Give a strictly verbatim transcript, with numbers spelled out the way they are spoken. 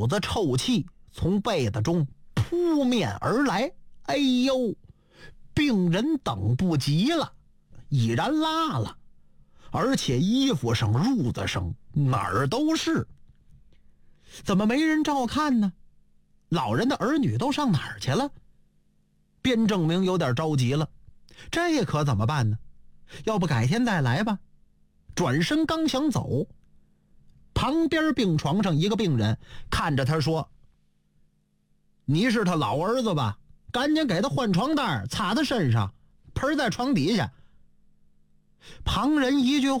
股子臭气从被子中扑面而来。哎呦，病人等不及了，已然拉了，而且衣服上、褥子上哪儿都是。怎么没人照看呢？老人的儿女都上哪儿去了？边正明有点着急了，这可怎么办呢？要不改天再来吧。转身刚想走，旁边病床上一个病人看着他说：“你是他老儿子吧？赶紧给他换床单，擦他身上，盆在床底下。”旁人一句话